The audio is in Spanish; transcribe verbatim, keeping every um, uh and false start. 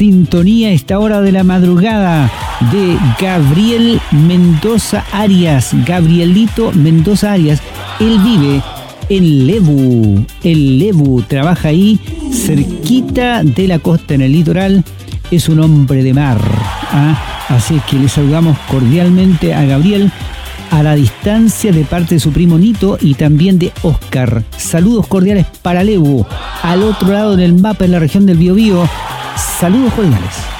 sintonía a esta hora de la madrugada de Gabriel Mendoza Arias. Gabrielito Mendoza Arias. Él vive en Lebu. En Lebu. Trabaja ahí cerquita de la costa, en el litoral. Es un hombre de mar. ¿ah? Así es que le saludamos cordialmente a Gabriel a la distancia de parte de su primo Nito y también de Oscar. Saludos cordiales para Lebu, al otro lado del mapa en la región del Biobío. Saludos cordiales.